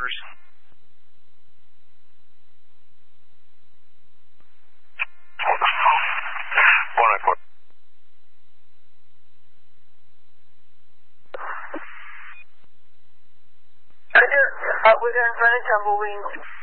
quarters. One and a quarter. Roger, we're going to run a tumbleweed.